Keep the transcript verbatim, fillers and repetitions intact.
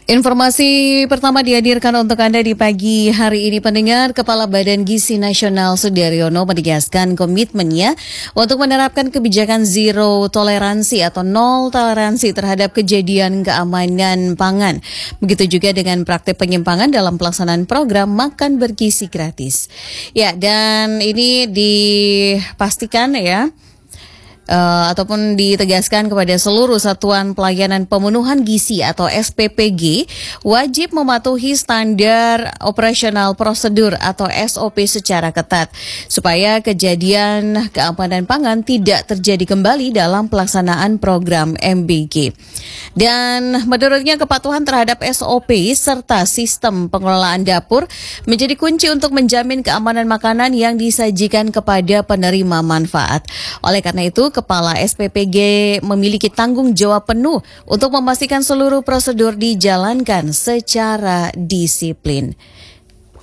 Informasi pertama dihadirkan untuk Anda di pagi hari ini, pendengar. Kepala Badan Gizi Nasional Sudaryono menegaskan komitmennya untuk menerapkan kebijakan zero toleransi atau nol toleransi terhadap kejadian keamanan pangan. Begitu juga dengan praktik penyimpangan dalam pelaksanaan program makan bergizi gratis. Ya, dan ini dipastikan ya, Uh, ataupun ditegaskan kepada seluruh satuan pelayanan pemenuhan gizi atau S P P G wajib mematuhi standar operasional prosedur atau S O P secara ketat supaya kejadian keamanan pangan tidak terjadi kembali dalam pelaksanaan program M B G. Dan menurutnya kepatuhan terhadap S O P serta sistem pengelolaan dapur menjadi kunci untuk menjamin keamanan makanan yang disajikan kepada penerima manfaat. Oleh karena itu, Kepala S P P G memiliki tanggung jawab penuh untuk memastikan seluruh prosedur dijalankan secara disiplin.